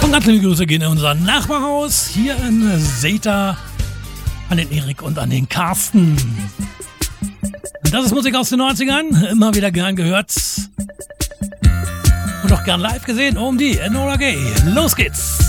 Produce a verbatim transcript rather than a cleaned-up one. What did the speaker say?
Und ganz liebe Grüße gehen in unser Nachbarhaus hier in Seta an den Erik und an den Carsten. Das ist Musik aus den neunzigern, immer wieder gern gehört und auch gern live gesehen um die Enola Gay. Los geht's!